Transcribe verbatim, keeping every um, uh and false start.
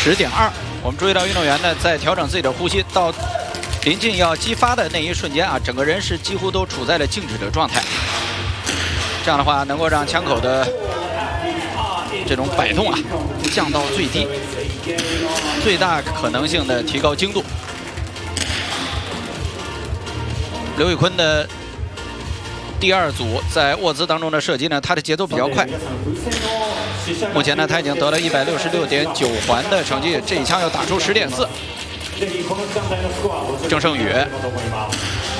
十点二。我们注意到运动员呢在调整自己的呼吸，到临近要击发的那一瞬间啊，整个人是几乎都处在了静止的状态。这样的话，能够让枪口的这种摆动啊降到最低，最大可能性的提高精度。刘宇坤的第二组在沃兹当中的射击呢，他的节奏比较快。目前呢，他已经得了一百六十六点九环的成绩，这一枪要打出十点四。郑胜宇